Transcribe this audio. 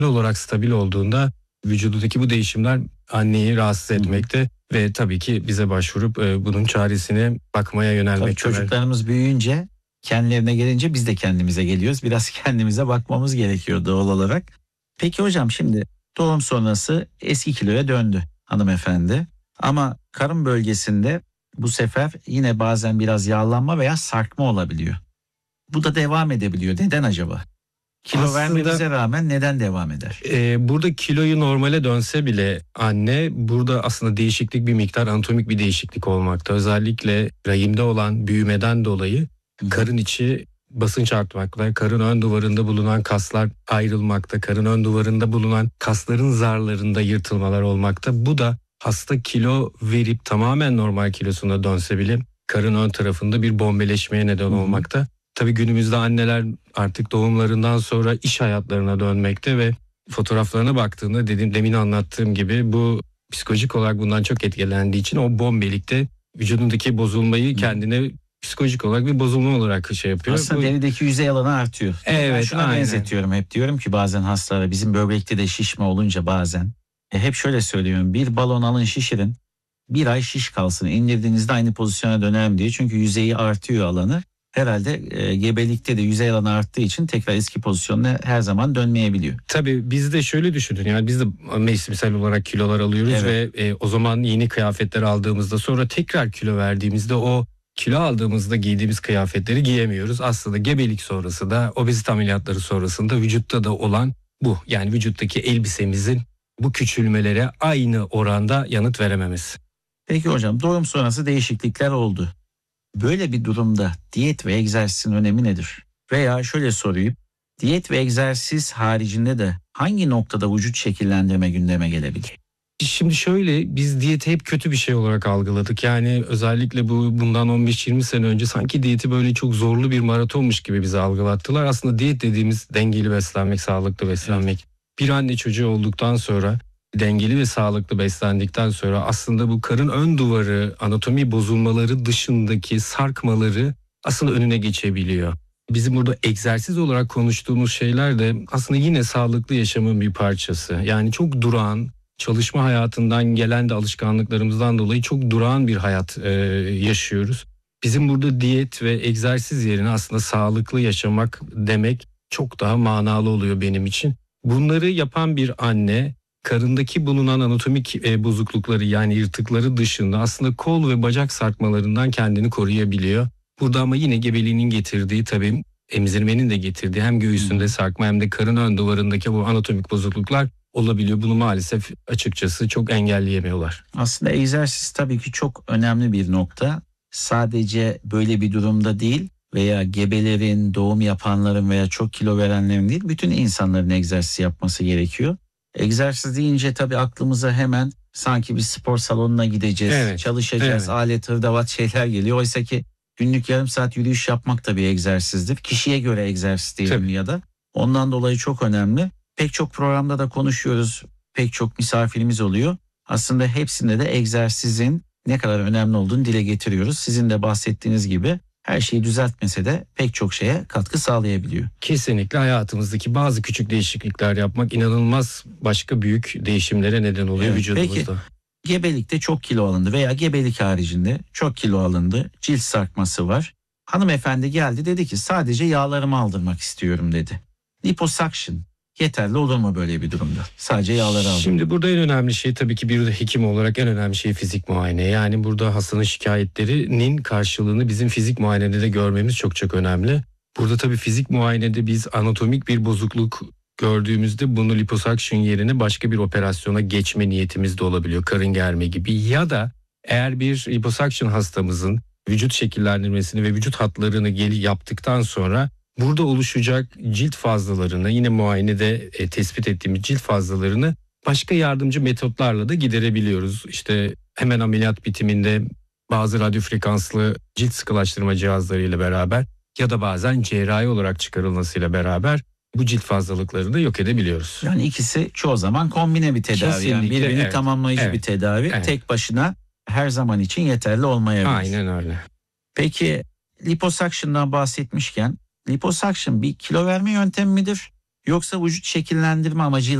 olarak stabil olduğunda vücudundaki bu değişimler anneyi rahatsız etmekte ve tabii ki bize başvurup bunun çaresine bakmaya yönelmekte. Tabii çocuklarımız büyüyünce, kendilerine gelince biz de kendimize geliyoruz. Biraz kendimize bakmamız gerekiyor doğal olarak. Peki hocam, şimdi doğum sonrası eski kiloya döndü hanımefendi. Ama karın bölgesinde bu sefer yine bazen biraz yağlanma veya sarkma olabiliyor. Bu da devam edebiliyor. Neden acaba? Kilo vermemize rağmen neden devam eder? Burada kiloyu normale dönse bile anne, burada aslında değişiklik bir miktar anatomik bir değişiklik olmakta. Özellikle rahimde olan büyümeden dolayı karın içi basınç artmakta, karın ön duvarında bulunan kaslar ayrılmakta, karın ön duvarında bulunan kasların zarlarında yırtılmalar olmakta. Bu da hasta kilo verip tamamen normal kilosuna dönse bile karın ön tarafında bir bombeleşmeye neden olmakta. Tabii günümüzde anneler artık doğumlarından sonra iş hayatlarına dönmekte ve fotoğraflarına baktığında demin anlattığım gibi bu psikolojik olarak bundan çok etkilendiği için o bombelikte vücudundaki bozulmayı kendine psikolojik olarak bir bozulma olarak şey yapıyor. Aslında derideki yüzey alanı artıyor. Evet, ben şuna benzetiyorum hep. Diyorum ki bazen hastalara, bizim böbrekte de şişme olunca bazen hep şöyle söylüyorum: bir balon alın, şişirin, bir ay şiş kalsın, indirdiğinizde aynı pozisyona dönerim diye. Çünkü yüzeyi artıyor alanı. Herhalde gebelikte de yüzey alanı arttığı için tekrar eski pozisyonuna her zaman dönmeyebiliyor. Tabii biz de şöyle düşünün, yani biz de mevsimsel olarak kilolar alıyoruz ve o zaman yeni kıyafetler aldığımızda, sonra tekrar kilo verdiğimizde o kilo aldığımızda giydiğimiz kıyafetleri giyemiyoruz. Aslında gebelik sonrası da, obezite ameliyatları sonrasında vücutta da olan bu. Yani vücuttaki elbisemizin bu küçülmelere aynı oranda yanıt verememesi. Peki hocam, doğum sonrası değişiklikler oldu. Böyle bir durumda diyet ve egzersizin önemi nedir? Veya şöyle sorayım: diyet ve egzersiz haricinde de hangi noktada vücut şekillendirme gündeme gelebilir? Şimdi şöyle, biz diyeti hep kötü bir şey olarak algıladık. Yani özellikle bundan 15-20 sene önce sanki diyeti böyle çok zorlu bir maratonmuş gibi bize algılattılar. Aslında diyet dediğimiz dengeli beslenmek, sağlıklı beslenmek. Bir anne çocuğu olduktan sonra, dengeli ve sağlıklı beslendikten sonra aslında bu karın ön duvarı, anatomi bozulmaları dışındaki sarkmaları aslında önüne geçebiliyor. Bizim burada egzersiz olarak konuştuğumuz şeyler de aslında yine sağlıklı yaşamın bir parçası. Yani çok durağan, çalışma hayatından gelen de alışkanlıklarımızdan dolayı çok durağan bir hayat yaşıyoruz. Bizim burada diyet ve egzersiz yerine aslında sağlıklı yaşamak demek çok daha manalı oluyor benim için. Bunları yapan bir anne, karındaki bulunan anatomik bozuklukları, yani yırtıkları dışında aslında kol ve bacak sarkmalarından kendini koruyabiliyor. Burada ama yine gebeliğinin getirdiği, tabii emzirmenin de getirdiği hem göğsünde sarkma hem de karın ön duvarındaki bu anatomik bozukluklar olabiliyor. Bunu maalesef açıkçası çok engelleyemiyorlar. Aslında egzersiz tabii ki çok önemli bir nokta. Sadece böyle bir durumda değil veya gebelerin, doğum yapanların veya çok kilo verenlerin değil, bütün insanların egzersiz yapması gerekiyor. Egzersiz deyince tabii aklımıza hemen sanki bir spor salonuna gideceğiz, çalışacağız, alet hırdavat şeyler geliyor. Oysa ki günlük yarım saat yürüyüş yapmak da bir egzersizdir. Kişiye göre egzersiz diyelim ya da. Ondan dolayı çok önemli. Pek çok programda da konuşuyoruz, pek çok misafirimiz oluyor. Aslında hepsinde de egzersizin ne kadar önemli olduğunu dile getiriyoruz. Sizin de bahsettiğiniz gibi her şeyi düzeltmese de pek çok şeye katkı sağlayabiliyor. Kesinlikle hayatımızdaki bazı küçük değişiklikler yapmak inanılmaz başka büyük değişimlere neden oluyor vücudumuzda. Peki gebelikte çok kilo alındı veya gebelik haricinde çok kilo alındı, cilt sarkması var. Hanımefendi geldi, dedi ki sadece yağlarımı aldırmak istiyorum dedi. Liposuction yeterli olur mu böyle bir durumda? Sadece yağları aldırmak. Şimdi burada en önemli şey, tabii ki bir hekim olarak en önemli şey fizik muayene. Yani burada hastanın şikayetlerinin karşılığını bizim fizik muayenede de görmemiz çok çok önemli. Burada tabii fizik muayenede biz anatomik bir bozukluk gördüğümüzde bunu liposuction yerine başka bir operasyona geçme niyetimiz de olabiliyor. Karın germe gibi, ya da eğer bir liposuction hastamızın vücut şekillendirmesini ve vücut hatlarını yaptıktan sonra burada oluşacak cilt fazlalarını, yine muayenede tespit ettiğimiz cilt fazlalarını başka yardımcı metotlarla da giderebiliyoruz. İşte hemen ameliyat bitiminde bazı radyo frekanslı cilt sıkılaştırma cihazlarıyla beraber ya da bazen cerrahi olarak çıkarılmasıyla beraber bu cilt fazlalıklarını da yok edebiliyoruz. Yani ikisi çoğu zaman kombine bir tedavi. Kesinlikle, yani birbirini tamamlayıcı bir tedavi. Tek başına her zaman için yeterli olmayabilir. Aynen öyle. Peki liposuction'dan bahsetmişken, liposuction bir kilo verme yöntemi midir? Yoksa vücut şekillendirme amacıyla